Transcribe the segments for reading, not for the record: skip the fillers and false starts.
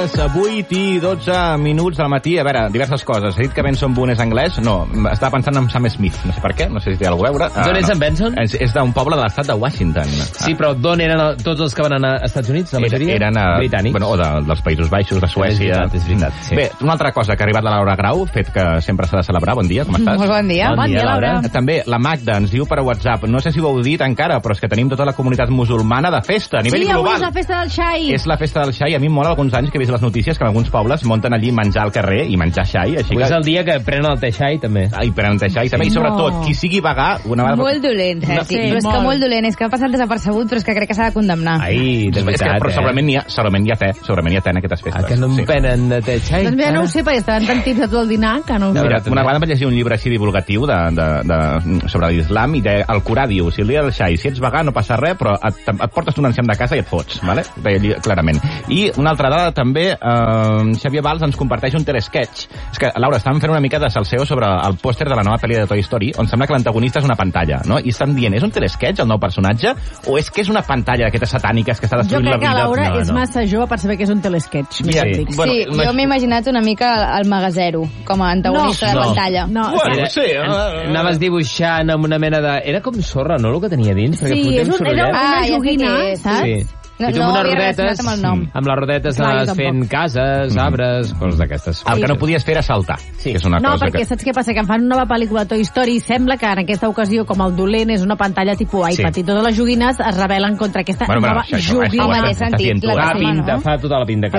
8 i 12 minuts del matí. A veure, diverses coses. He dit que Benson Boone és anglès? No, estava pensant en Sam Smith. No sé per què, no sé si té alguna cosa a veure. D'on és en Benson? És d'un poble de l'estat de Washington. Sí, però d'on eren tots els que van anar als Estats Units? La majoria? Eren britànics. Bueno, o dels Països Baixos, de Suècia. És veritat, sí. Bé, una altra cosa que ha arribat la Laura Grau, fet que sempre s'ha de celebrar. Bon dia, com estàs? Molt bon dia. Bon dia, Laura. També la Magda ens diu per WhatsApp, no sé si ho heu dit encara, però és que tenim tota la comunitat musulmana de festa, a nivell global. Sí, avui és la festa del xai. És la festa del xai. A mi em mola alguns anys que he vist les notícies que en alguns pobles munten allí menjar al carrer i menjar xai. Així que... És el dia que prenen el te xai, també. I prenen te xai, també. I sobretot, qui sigui vegà... Una vegada... Molt dolent, Sergi. Però és que molt dolent. És que ha passat desapercebut, però és que crec que s'ha de condemnar. Ai, de veritat, però segurament hi ha te en aquestes festes. Que no em penen de te xai? Doncs mira, no ho sé, perquè estaven tan tips a tot el dinar que no ho sé. Mira, una vegada vaig llegir un llibre així divulgatiu sobre l'islam i el Corà diu, si el dia del xai, si ets vegà no passa res, però et portes un enciam de casa i et fots, vale? Clarament. I una altra dada també, Xavier Valls ens comparteix un telesketch. És que, Laura, estàvem fent una mica de salseo sobre el pòster de la nova pel·li de Toy Story, on sembla que l'antagonista és una pantalla, no? I estan dient, és un telesketch el nou personatge o és que és una pantalla d'aquestes satàniques que està destruint la vida? Jo crec que Laura és massa jove per saber que és un telesketch. Sí, bueno, jo m'he imaginat una mica el Magazero, com a antagonista de pantalla. Bueno, sí. Anaves dibuixant amb una mena de... Era com sorra, no?, el que tenia dins? Sí, era una joguina, saps? Sí. I tu amb unes rodetes, amb les rodetes anaves fent cases, arbres, coses d'aquestes. El que no podies fer era saltar. Sí. És una no, cosa perquè saps què passa? Que en fan una nova pel·lícula Toy Story i sembla que en aquesta ocasió, com el dolent és una pantalla tipus iPad i totes les joguines es rebel·len contra aquesta nova joguina. Fa tota la pinta.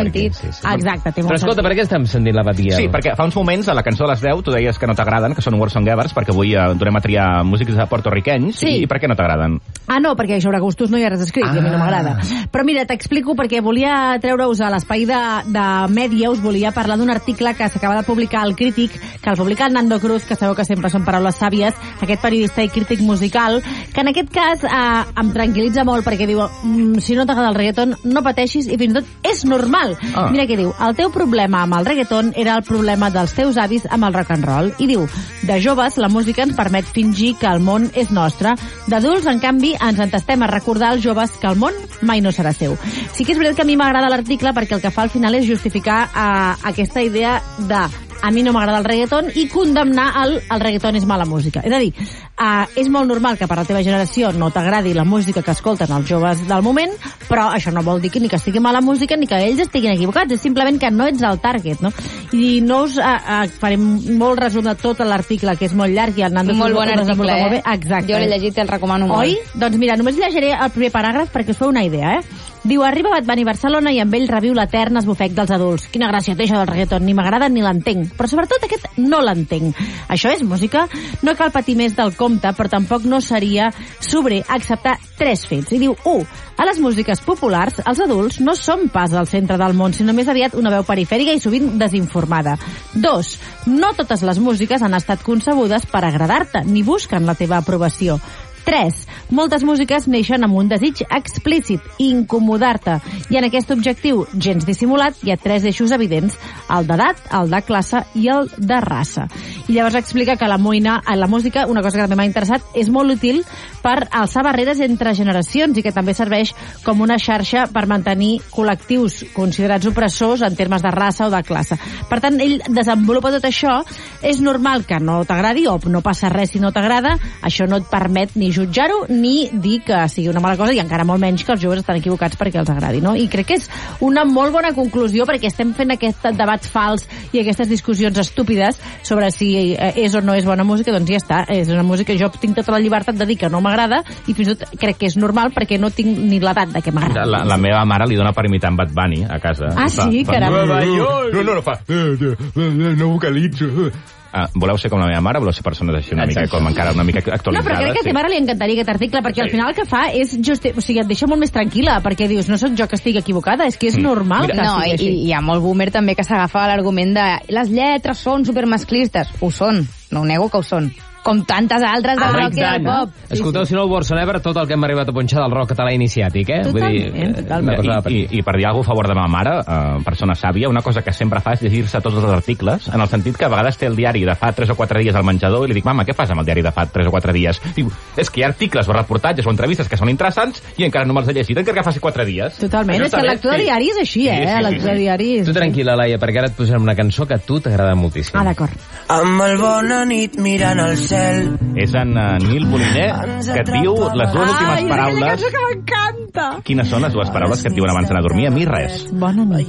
Exacte, té molt Però escolta, per què estem sentint la batia? Sí, perquè fa uns moments a la cançó de les 10 tu deies que no t'agraden, que són Words on Gevers, perquè avui durem a triar músics porto-riquenys. I per què no t'agraden? Ah, no, perquè sobre gustos no hi ha res escrit, i a mi no m'agrada. Però mira, t'explico perquè volia treure-us a l'espai de Mèdia, us volia parlar d'un article que s'acaba de publicar al Crític, que el publica el Nando Cruz, que sabeu que sempre són paraules sàvies, aquest periodista i crític musical, que en aquest cas em tranquil·litza molt perquè diu, si no t'agrada el reggaeton, no pateixis i fins i tot és normal. Mira què diu, el teu problema amb el reggaeton era el problema dels teus avis amb el rock and roll. I diu, de joves la música ens permet fingir que el món és nostre, d'adults, en canvi, ens entestem a recordar als joves que el món mai no serà seu. Sí que és veritat que a mi m'agrada l'article perquè el que fa al final és justificar aquesta idea de a mi no m'agrada el reggaeton i condemnar el reggaeton és mala música. És a dir, és molt normal que per la teva generació no t'agradi la música que escolten els joves del moment, però això no vol dir que ni que estigui mala música ni que ells estiguin equivocats, és simplement que no ets el target, no? I no us farem molt resum de tot l'article, que és molt llarg i el Nando... Molt bon article, Exacte. Jo l'he llegit i el recomano molt. Oi? Doncs mira, només llegiré el primer paràgraf perquè us feu una idea, Diu, arriba Bad Bunny a Barcelona i amb ell reviu l'etern esbufec dels adults. Quina gràcia té això del reggaeton, ni m'agrada ni l'entenc. Però sobretot aquest no l'entenc. Això és música? No cal patir més del compte, però tampoc no seria sobrer acceptar 3 fets. I diu, 1. A les músiques populars, els adults no són pas al centre del món, sinó més aviat una veu perifèrica i sovint desinformada. 2. No totes les músiques han estat concebudes per agradar-te, ni busquen la teva aprovació. 3. Moltes músiques neixen amb un desig explícit, incomodar-te. I en aquest objectiu, gens dissimulat, hi ha 3 eixos evidents, el d'edat, el de classe i el de raça. I llavors explica que la música, una cosa que també m'ha interessat, és molt útil per alçar barreres entre generacions i que també serveix com una xarxa per mantenir col·lectius considerats opressors en termes de raça o de classe. Per tant, ell desenvolupa tot això. És normal que no t'agradi o no passa res si no t'agrada. Això no et permet ni jutjar-ho ni dir que sigui una mala cosa i encara molt menys que els joves estan equivocats perquè els agradi, no? I crec que és una molt bona conclusió perquè estem fent aquest debat fals i aquestes discussions estúpides sobre si és o no és bona música, doncs ja està. És una música, jo tinc tota la llibertat de dir que no m'agrada i fins i tot crec que és normal perquè no tinc ni l'edat de que m'agrada. La meva mare li dona per imitar en Bad Bunny a casa. Ah, sí? Caram. No fa... No vocalitzo... voleu ser com la meva mare o voleu ser persones així una mica com encara una mica actualitzades? No, però crec que a ta mare li encantaria aquest article perquè al final el que fa és o sigui, et deixa molt més tranquil·la perquè dius, no sóc jo que estigui equivocada, és que és normal que sigui així. I hi ha molt boomer també que s'agafa l'argument de les lletres són supermasclistes. Ho són, no ho nego que ho són. com tantes altres del rock i del pop. Escolteu, si no el Borson Ever, tot el que hem arribat a punxar del rock català iniciàtic, Totalment. I per dir alguna cosa a favor de ma mare, persona sàvia, una cosa que sempre fa és llegir-se tots els articles, en el sentit que a vegades té el diari de fa 3 o 4 dies al menjador i li dic, mama, què passa amb el diari de fa 3 o 4 dies? Diu, és que hi ha articles o reportatges o entrevistes que són interessants i encara no me'ls he llegit, encara que faci 4 dies. Totalment, és que la lectura de diari és així, la lectura de diari és... Tu tranquil·la, Laia, perquè ara et posarem una cançó que a tu t'agrada moltíssim. D'acord. Amb el bona nit mirant al cel. És en Nil Moliner que et diu les dues últimes paraules. Ai, és que m'encanta! Quines són les dues paraules que et diuen abans d'anar a dormir? A mi res. Bona nit.